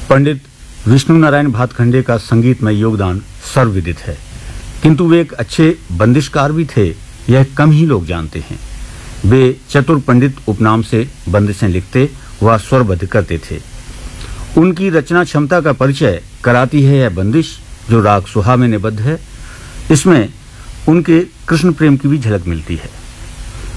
पंडित विष्णु नारायण भातखंडे का संगीतमय योगदान सर्वविदित है, किंतु वे एक अच्छे बंदिशकार भी थे, यह कम ही लोग जानते हैं। वे चतुर पंडित उपनाम से बंदिशें लिखते व स्वरबद्ध करते थे। उनकी रचना क्षमता का परिचय कराती है यह बंदिश जो राग सुहा में निबद्ध है। इसमें उनके कृष्ण प्रेम की भी झलक मिलती है।